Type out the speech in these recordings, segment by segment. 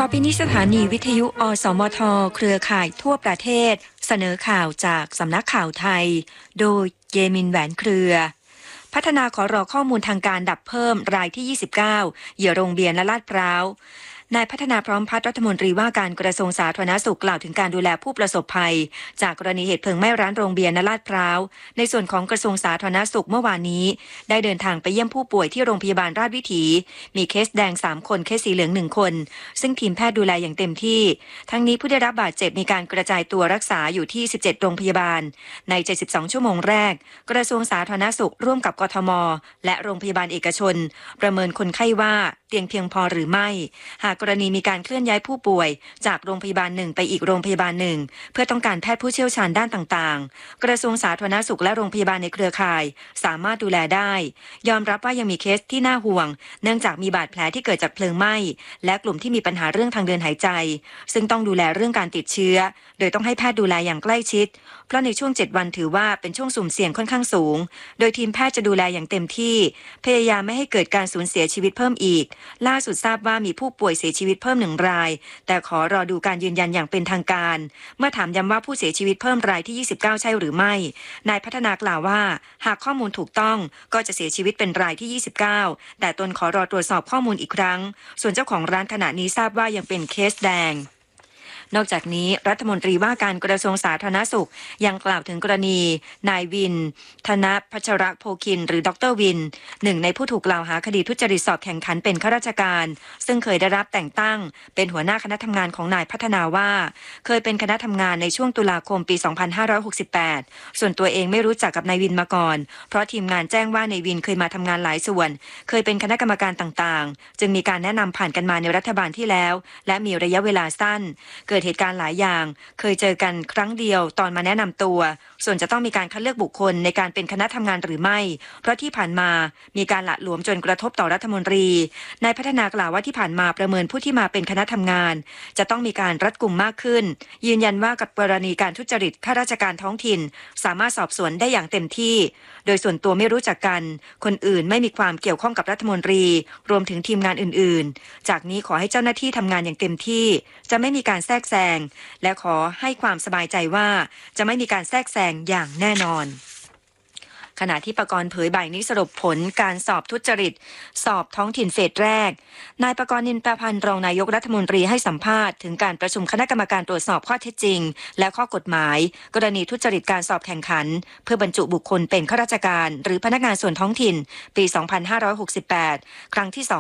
ปีนี้สถานีวิทยุอสมทเครือข่ายทั่วประเทศเสนอข่าวจากสำนักข่าวไทยโดยเยมินแหวนเครือพัฒนาขอรอข้อมูลทางการดับเพิ่มรายที่ 29 เหยื่อโรงเบียร์และลาดพร้าวนายพัฒนาพร้อมพัฒน์รัฐมนตรีว่าการกระทรวงสาธารณสุขกล่าวถึงการดูแลผู้ประสบภัยจากกรณีเหตุเพลิงไหม้ร้านโรงเบียร์ณลาดพร้าวในส่วนของกระทรวงสาธารณสุขเมื่อวานนี้ได้เดินทางไปเยี่ยมผู้ป่วยที่โรงพยาบาลราชวิถีมีเคสแดง3คนเคสสีเหลือง1คนซึ่งทีมแพทย์ดูแลอย่างเต็มที่ทั้งนี้ผู้ได้รับบาดเจ็บมีการกระจายตัวรักษาอยู่ที่17โรงพยาบาลใน72ชั่วโมงแรกกระทรวงสาธารณสุขร่วมกับกทมและโรงพยาบาลเอกชนประเมินคนไข้ว่าเตียงเพียงพอหรือไม่หากกรณีมีการเคลื่อนย้ายผู้ป่วยจากโรงพยาบาลหนึ่งไปอีกโรงพยาบาลหนึ่งเพื่อต้องการแพทย์ผู้เชี่ยวชาญด้านต่างๆกระทรวงสาธารณสุขและโรงพยาบาลในเครือข่ายสามารถดูแลได้ยอมรับว่ายังมีเคสที่น่าห่วงเนื่องจากมีบาดแผลที่เกิดจากเพลิงไหม้และกลุ่มที่มีปัญหาเรื่องทางเดินหายใจซึ่งต้องดูแลเรื่องการติดเชื้อโดยต้องให้แพทย์ดูแลอย่างใกล้ชิดเพราะในช่วง7วันถือว่าเป็นช่วงสุ่มเสี่ยงค่อนข้างสูงโดยทีมแพทย์จะดูแลอย่างเต็มที่พยายามไม่ให้เกิดการสูญเสียชีวิตเพิ่มอีกล่าสุดทราบว่ามีผู้ป่วยเสียชีวิตเพิ่ม1รายแต่ขอรอดูการยืนยันอย่างเป็นทางการเมื่อถามย้ำว่าผู้เสียชีวิตเพิ่มรายที่29ใช่หรือไม่นายพัฒนากล่าวว่าหากข้อมูลถูกต้องก็จะเสียชีวิตเป็นรายที่29แต่ตนขอรอตรวจสอบข้อมูลอีกครั้งส่วนเจ้าของร้านขณะนี้ทราบว่ายังเป็นเคสแดงนอกจากนี้รัฐมนตรีว่าการกระทรวงสาธารณสุขยังกล่าวถึงกรณีนายวินธนพัชรโภคินหรือดรวินหนึ่งในผู้ถูกกล่าวหาคดีทุจริตสอบแข่งขันเป็นข้าราชการซึ่งเคยได้รับแต่งตั้งเป็นหัวหน้าคณะทำงานของนายพัฒนาว่าเคยเป็นคณะทำงานในช่วงตุลาคมปี2568ส่วนตัวเองไม่รู้จักกับนายวินมาก่อนเพราะทีมงานแจ้งว่านายวินเคยมาทำงานหลายส่วนเคยเป็นคณะกรรมการต่างๆจึงมีการแนะนำผ่านกันมาในรัฐบาลที่แล้วและมีระยะเวลาสั้นเกิดเหตุการณ์หลายอย่างเคยเจอกันครั้งเดียวตอนมาแนะนำตัวส่วนจะต้องมีการคัดเลือกบุคคลในการเป็นคณะทำงานหรือไม่เพราะที่ผ่านมามีการละหลวมจนกระทบต่อรัฐมนตรีนายพัฒนากล่าวว่าที่ผ่านมาประเมินผู้ที่มาเป็นคณะทำงานจะต้องมีการรัดกุมมากขึ้นยืนยันว่ากับกรณีการทุจริตข้าราชการท้องถิ่นสามารถสอบสวนได้อย่างเต็มที่โดยส่วนตัวไม่รู้จักกันคนอื่นไม่มีความเกี่ยวข้องกับรัฐมนตรีรวมถึงทีมงานอื่นๆจากนี้ขอให้เจ้าหน้าที่ทำงานอย่างเต็มที่จะไม่มีการแทรกแซงและขอให้ความสบายใจว่าจะไม่มีการแทรกแซงอย่างแน่นอนขณะที่ปกรณ์เผยบ่ายนี้สรุปผลการสอบทุจริตสอบท้องถิ่นเฟสแรกนายปกรณ์นินประพันธ์รองนายกรัฐมนตรีให้สัมภาษณ์ถึงการประชุมคณะกรรมการตรวจสอบข้อเท็จจริงและข้อกฎหมายกรณีทุจริตการสอบแข่งขันเพื่อบรรจุบุคคลเป็นข้าราชการหรือพนักงานส่วนท้องถิ่นปี2568ครั้งที่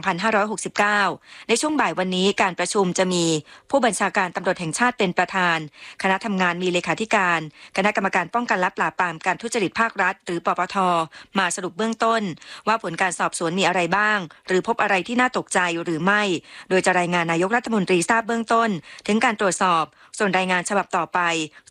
2/2569ในช่วงบ่ายวันนี้การประชุมจะมีผู้บัญชาการตำรวจแห่งชาติเป็นประธานคณะทำงานมีเลขาธิการคณะกรรมการป้องกันและปราบปรามการทุจริตภาครัฐหรือปปท.มาสรุปเบื้องต้นว่าผลการสอบสวนมีอะไรบ้างหรือพบอะไรที่น่าตกใจหรือไม่โดยจะรายงานนายกรัฐมนตรีทราบเบื้องต้นถึงการตรวจสอบส่วนรายงานฉบับต่อไป